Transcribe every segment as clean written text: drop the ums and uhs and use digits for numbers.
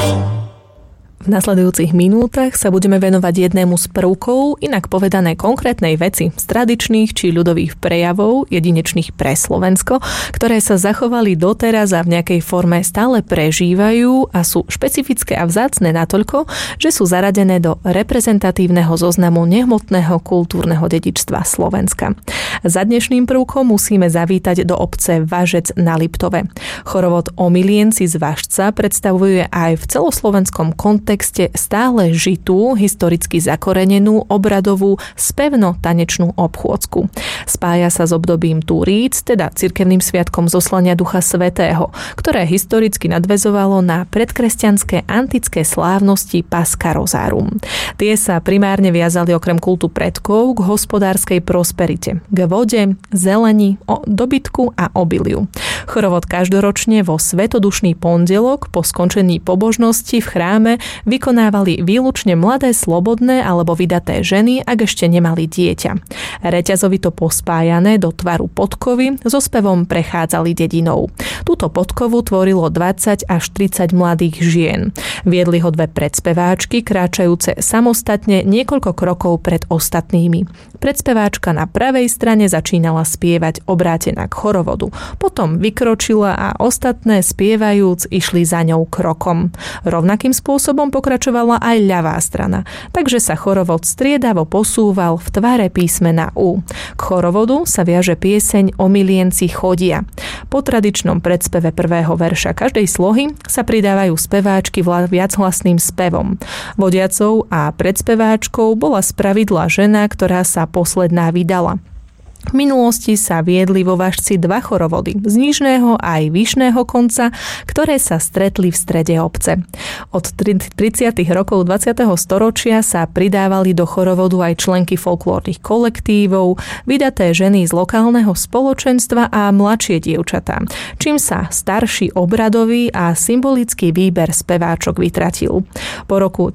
V nasledujúcich minútach sa budeme venovať jednému z prvkov, inak povedané konkrétnej veci z tradičných či ľudových prejavov, jedinečných pre Slovensko, ktoré sa zachovali doteraz a v nejakej forme stále prežívajú a sú špecifické a vzácne natoľko, že sú zaradené do reprezentatívneho zoznamu nehmotného kultúrneho dedičstva Slovenska. Za dnešným prvkom musíme zavítať do obce Važec na Liptove. Chorovod Omilienci z Važca predstavuje aj v celoslovenskom kontexte stále žitú, historicky zakorenenú, obradovú, spevno-tanečnú obchôdzku. Spája sa s obdobím Turíc, teda cirkevným sviatkom zoslania Ducha Svätého, ktoré historicky nadväzovalo na predkresťanské antické slávnosti Pascha Rosarum. Tie sa primárne viazali okrem kultu predkov k hospodárskej prosperite, k vode, zeleni, dobytku a obiliu. Chorovod každoročne vo svetodušný pondelok po skončení pobožnosti v chráme vykonávali výlučne mladé, slobodné alebo vydaté ženy, ak ešte nemali dieťa. Reťazovito pospájané do tvaru podkovy so spevom prechádzali dedinou. Túto podkovu tvorilo 20 až 30 mladých žien. Viedli ho dve predspeváčky, kráčajúce samostatne niekoľko krokov pred ostatnými. Predspeváčka na pravej strane začínala spievať obrátená k chorovodu. Potom vykročila a ostatné spievajúc išli za ňou krokom. Rovnakým spôsobom pokračovala aj ľavá strana, takže sa chorovod striedavo posúval v tvare písmena U. K chorovodu sa viaže pieseň Omilienci chodia. Po tradičnom predspeve prvého verša každej slohy sa pridávajú speváčky viachlasným spevom. Vodiacou a predspeváčkou bola spravidla žena, ktorá sa posledná vydala. V minulosti sa viedli vo Važci dva chorovody, z nižného aj vyšného konca, ktoré sa stretli v strede obce. Od 30. rokov 20. storočia sa pridávali do chorovodu aj členky folklórnych kolektívov, vydaté ženy z lokálneho spoločenstva a mladšie dievčatá, čím sa starší obradový a symbolický výber speváčok vytratil. Po roku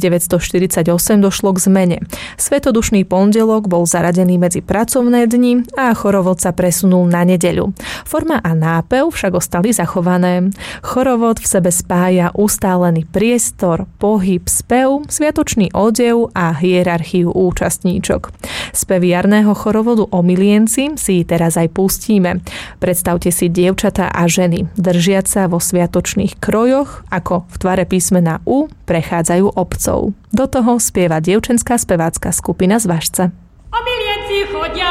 1948 došlo k zmene. Svetodušný pondelok bol zaradený medzi pracovné dni a chorovod sa presunul na nedeľu. Forma a nápev však ostali zachované. Chorovod v sebe spája ustálený priestor, pohyb, spev, sviatočný odev a hierarchiu účastníčok. Spev jarného chorovodu Omilienci si teraz aj pustíme. Predstavte si dievčatá a ženy, držiac sa vo sviatočných krojoch, ako v tvare písmena U prechádzajú obcov. Do toho spieva dievčenská spevácka skupina z Važca. Omilienci chodia